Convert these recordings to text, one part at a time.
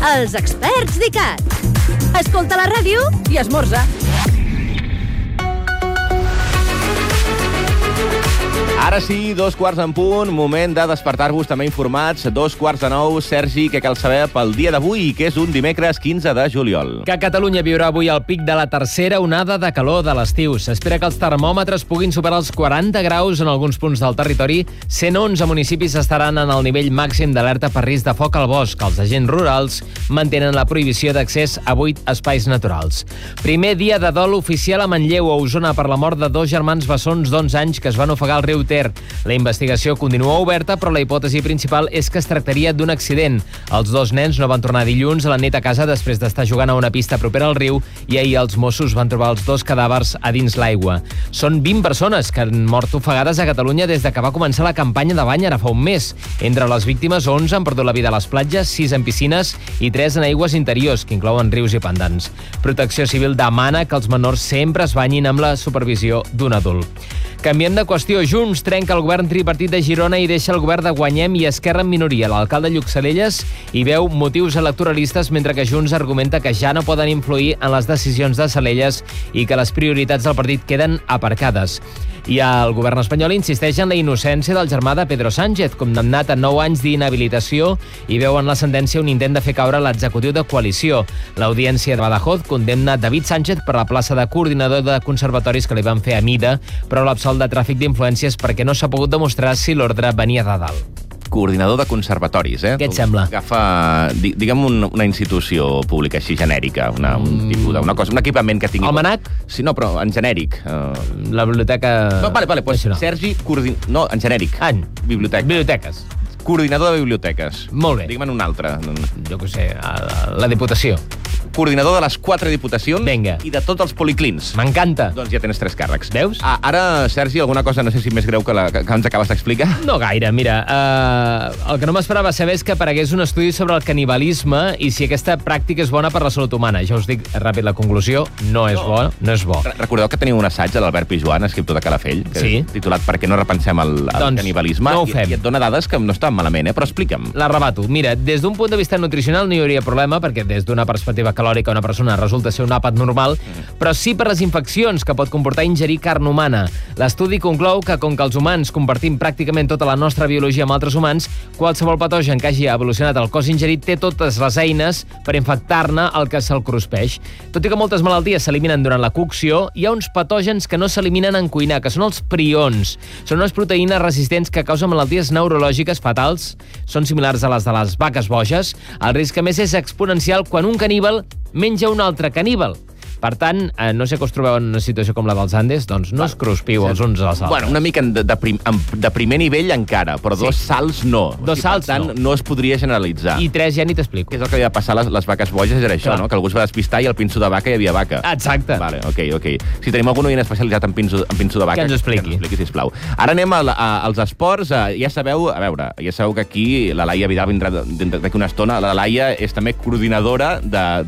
Els experts d'ICAT. Escolta la ràdio i esmorza. Ara sí, 2:15, moment de despertar-vos també informats. 2:45, Sergi, què cal saber pel dia d'avui, que és un dimecres 15 de juliol? Que Catalunya viurà avui el pic de la tercera onada de calor de l'estiu. S'espera que els termòmetres puguin superar els 40 graus en alguns punts del territori. 111 municipis estaran en el nivell màxim d'alerta per risc de foc al bosc. Els agents rurals mantenen la prohibició d'accés a 8 espais naturals. Primer dia de dol oficial a Manlleu, a Osona, per la mort de 2 germans bessons d'11 anys que es van ofegar al riu Ter. La investigació continua oberta, però la hipòtesi principal és que es tractaria d'un accident. Els 2 nens no van tornar dilluns a la nit a casa després d'estar jugant a una pista propera al riu i ahir els Mossos van trobar els 2 cadàvers a dins l'aigua. Són 20 persones que han mort ofegades a Catalunya des de que va començar la campanya de bany ara fa un mes. Entre les víctimes, 11 han perdut la vida a les platges, 6 en piscines i 3 en aigües interiors, que inclouen rius i pantans. Protecció Civil demana que els menors sempre es banyin amb la supervisió d'un adult. Canviem de qüestió. Junts trenca el govern tripartit de Girona i deixa el govern de Guanyem i Esquerra en minoria. L'alcalde Lluc Salelles hi veu motius electoralistes, mentre que Junts argumenta que ja no poden influir en les decisions de Salelles i que les prioritats del partit queden aparcades. I el govern espanyol insisteix en la innocència del germà de Pedro Sánchez, condemnat a 9 anys d'inhabilitació, i veu en la sentència un intent de fer caure l'executiu de coalició. L'Audiència de Badajoz condemna David Sánchez per la plaça de coordinador de conservatoris que li van fer a mida, però l'absol de tràfic d'influències perquè no s'ha pogut demostrar si l'ordre venia de dalt. Coordinador de conservatoris, Què et sembla? Agafa, diguem, una institució pública així genèrica, un tipus una cosa, un equipament que tingui... Almanac? Sí, no, però en genèric. La biblioteca... No, vale, pues, Sergi, no, en genèric. Biblioteques. Coordinador de biblioteques. Molt bé. Digue'm un altre. Jo què sé, la Diputació. Coordinador de les 4 diputacions. Vinga. I de tots els policlins. M'encanta. Doncs ja tens 3 càrrecs. Veus? Ara, Sergi, alguna cosa, no sé si més greu que ens acabes d'explicar? No gaire, mira. El que no m'esperava saber és que aparegués un estudi sobre el canibalisme i si aquesta pràctica és bona per la salut humana. Ja us dic ràpid la conclusió, no és bo. Recordeu que teniu un assaig de l'Albert Pijuan, escriptor de Calafell, que sí, és titulat Per què no repensem el canibalisme? No ho fem. I et dona dades que no estan malament, però explica'm. La rebato. Mira, des d'un punt de vista nutricional no hi hauria problema, perquè des d'una perspectiva calòrica una persona resulta ser un àpat normal, però sí per les infeccions que pot comportar ingerir carn humana. L'estudi conclou que, com que els humans compartim pràcticament tota la nostra biologia amb altres humans, qualsevol patogen que hagi evolucionat el cos ingerit té totes les eines per infectar-ne el que se'l cruspeix. Tot i que moltes malalties s'eliminen durant la cocció, hi ha uns patògens que no s'eliminen en cuinar, que són els prions. Són unes proteïnes resistents que causen malalties neurològiques fatals. Són similars a les de les vaques boges. El risc, a més, és exponencial quan un caníbal menja un altre caníbal. Per tant, no sé que us trobeu en una situació com la dels Andes, doncs no es cruspiu els uns als altres. Bueno, una mica de primer nivell encara, però 2 salts no. Dos salts per tant, no es podria generalitzar. I 3 ja ni t'explico. És el que havia passat les vaques boges, era això, no? Que algú es va despistar i al pinso de vaca hi havia vaca. Exacte. Vale, ok. Si tenim algun oient especialitzat en pinso de vaca, que ens expliqui, sisplau. Ara anem als esports. Ja sabeu, ja sabeu que aquí la Laia Vidal vindrà d'aquí una estona. La Laia és també coordinadora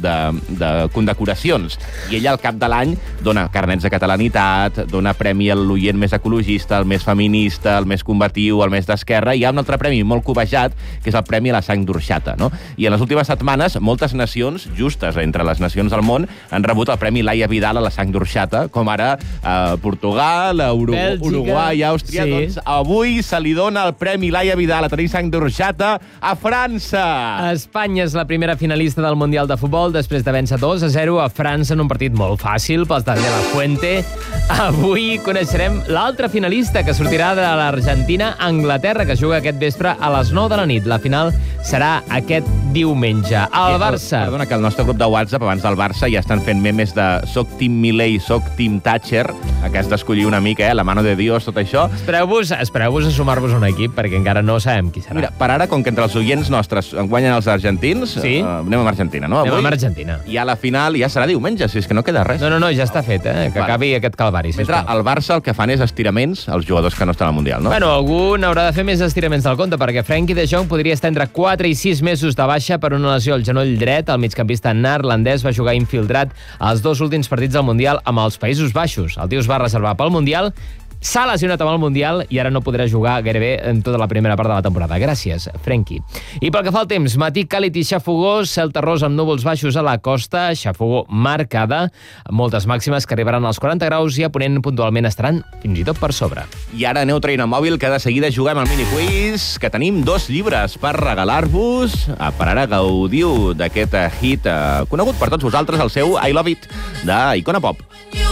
de condecoracions. I ella al cap de l'any dona carnets de catalanitat, dona premi a l'oient més ecologista, el més feminista, el més combatiu, el més d'esquerra, i hi ha un altre premi molt cobejat, que és el Premi a la Sang d'Orxata, no? I en les últimes setmanes, moltes nacions, justes entre les nacions del món, han rebut el Premi Laia Vidal a la Sang d'Orxata, com ara Portugal, Uruguai, Àustria. Sí. Doncs avui se li dona el Premi Laia Vidal a tenir sang d'orxata a França. Espanya és la primera finalista del Mundial de Futbol després de vèncer 2-0 a França en un partit molt fàcil pels de la Fuente. Avui coneixerem l'altra finalista que sortirà de l'Argentina a Anglaterra, que juga aquest vespre a les 9 de la nit. La final serà aquest diumenge. El Barça... Perdona, que el nostre grup de WhatsApp, abans del Barça, ja estan fent memes de soc Team Milei, soc Team Thatcher, que has d'escollir una mica, la mano de Dios, tot això. Espereu-vos a sumar-vos a un equip, perquè encara no sabem qui serà. Mira, per ara, com que entre els oients nostres guanyen els argentins, sí? Anem amb Argentina, no? Anem amb Argentina. I a la final ja serà diumenge, si és que no queda res. No, ja està fet, que acabi aquest calvari. Mentre al Barça el que fan és estiraments als jugadors que no estan al Mundial, no? Bueno, algú n'haurà de fer més estiraments del compte, perquè Frenkie de Jong podria estar entre 4 i 6 mesos de baixa per una lesió al genoll dret. El migcampista neerlandès va jugar infiltrat als 2 últims partits del Mundial amb els Països Baixos. El tio es va reservar pel Mundial S'ha lesionat amb el Mundial i ara no podrà jugar gairebé en tota la primera part de la temporada. Gràcies, Frenkie. I pel que fa al temps, matí càlid i xafogós, cel terrós amb núvols baixos a la costa, xafogó marcada, moltes màximes que arribaran als 40 graus i a Ponent puntualment estaran fins i tot per sobre. I ara aneu traient el mòbil, que de seguida juguem al miniquiz, que tenim 2 llibres per regalar-vos. Per ara gaudiu d'aquest hit conegut per tots vosaltres, el seu I Love It, d'Icona Pop.